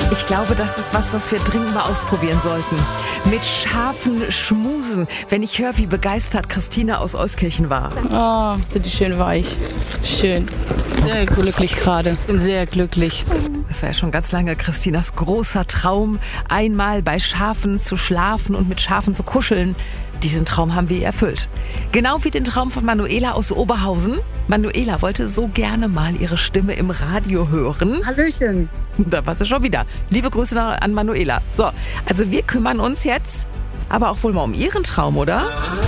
Ich glaube, das ist was wir dringend mal ausprobieren sollten. Mit scharfen Schmusen, wenn ich höre, wie begeistert Christina aus Euskirchen war. Oh, sind die schön weich. Schön. Sehr glücklich gerade. Bin sehr glücklich. Das war ja schon ganz lange Christinas großer Traum, einmal bei Schafen zu schlafen und mit Schafen zu kuscheln. Diesen Traum haben wir ihr erfüllt. Genau wie den Traum von Manuela aus Oberhausen. Manuela wollte so gerne mal ihre Stimme im Radio hören. Hallöchen. Da war sie schon wieder. Liebe Grüße an Manuela. So, also wir kümmern uns jetzt aber auch wohl mal um ihren Traum, oder?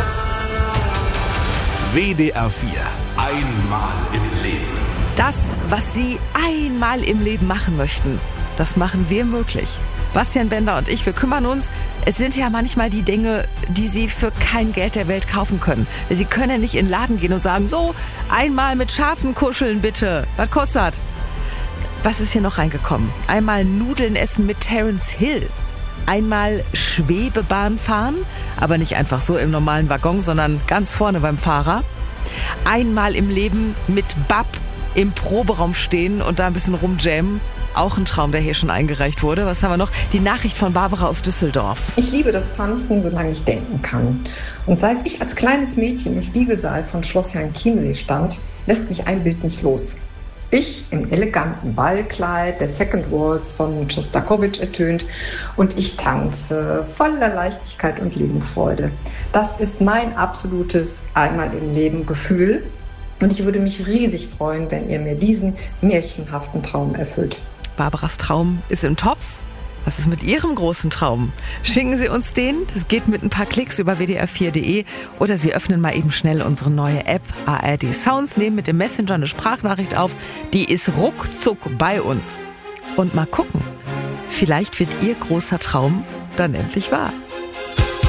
WDR 4. Einmal im Leben. Das, was Sie einmal im Leben machen möchten, das machen wir möglich. Bastian Bender und ich, wir kümmern uns. Es sind ja manchmal die Dinge, die Sie für kein Geld der Welt kaufen können. Sie können nicht in den Laden gehen und sagen, so, einmal mit Schafen kuscheln bitte. Was kostet? Was ist hier noch reingekommen? Einmal Nudeln essen mit Terence Hill. Einmal Schwebebahn fahren, aber nicht einfach so im normalen Waggon, sondern ganz vorne beim Fahrer. Einmal im Leben mit Bab im Proberaum stehen und da ein bisschen rumjammen. Auch ein Traum, der hier schon eingereicht wurde. Was haben wir noch? Die Nachricht von Barbara aus Düsseldorf. Ich liebe das Tanzen, solange ich denken kann. Und seit ich als kleines Mädchen im Spiegelsaal von Schloss Jan-Chiemsee stand, lässt mich ein Bild nicht los. Ich im eleganten Ballkleid, der Second Waltz von Schostakowitsch ertönt und ich tanze voller Leichtigkeit und Lebensfreude. Das ist mein absolutes Einmal im Leben Gefühl und ich würde mich riesig freuen, wenn ihr mir diesen märchenhaften Traum erfüllt. Barbaras Traum ist im Topf. Was ist mit Ihrem großen Traum? Schicken Sie uns den. Das geht mit ein paar Klicks über wdr4.de oder Sie öffnen mal eben schnell unsere neue App ARD Sounds, nehmen mit dem Messenger eine Sprachnachricht auf. Die ist ruckzuck bei uns. Und mal gucken, vielleicht wird Ihr großer Traum dann endlich wahr.